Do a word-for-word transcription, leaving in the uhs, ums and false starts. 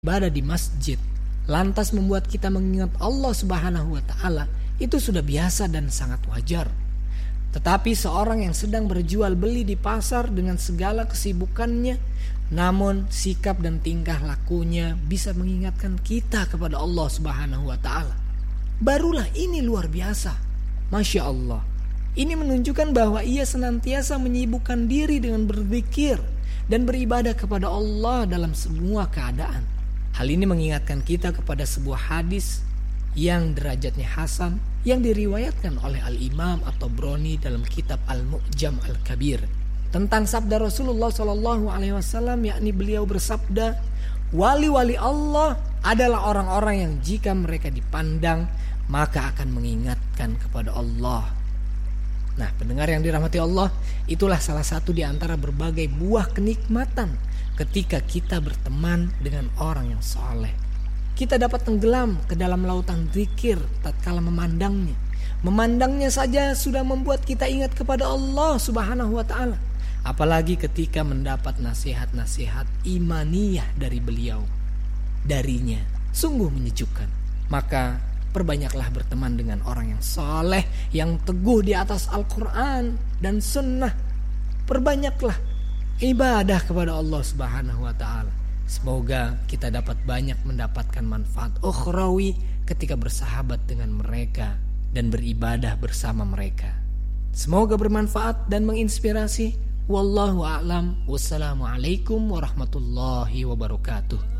Ibadah di masjid lantas membuat kita mengingat Allah Subhanahu wa taala, itu sudah biasa dan sangat wajar. Tetapi seorang yang sedang berjual beli di pasar dengan segala kesibukannya, namun sikap dan tingkah lakunya bisa mengingatkan kita kepada Allah Subhanahu wa taala, barulah ini luar biasa. Masya Allah. Ini menunjukkan bahwa ia senantiasa menyibukkan diri dengan berzikir dan beribadah kepada Allah dalam semua keadaan. Hal ini mengingatkan kita kepada sebuah hadis yang derajatnya hasan yang diriwayatkan oleh Al-Imam At-Tabrani dalam kitab Al-Mu'jam Al-Kabir tentang sabda Rasulullah shallallahu alaihi wasallam, yakni beliau bersabda, wali-wali Allah adalah orang-orang yang jika mereka dipandang maka akan mengingatkan kepada Allah. Nah, pendengar yang dirahmati Allah, itulah salah satu di antara berbagai buah kenikmatan ketika kita berteman dengan orang yang soleh. Kita dapat tenggelam ke dalam lautan zikir tatkala memandangnya. Memandangnya saja sudah membuat kita ingat kepada Allah Subhanahu wa taala. Apalagi ketika mendapat nasihat-nasihat imaniyah dari beliau. Darinya sungguh menyejukkan. Maka perbanyaklah berteman dengan orang yang soleh, yang teguh di atas Al-Quran dan Sunnah. Perbanyaklah ibadah kepada Allah Subhanahu wa taala. Semoga kita dapat banyak mendapatkan manfaat ukhrawi ketika bersahabat dengan mereka dan beribadah bersama mereka. Semoga bermanfaat dan menginspirasi. Wallahu a'lam. Wassalamualaikum warahmatullahi wabarakatuh.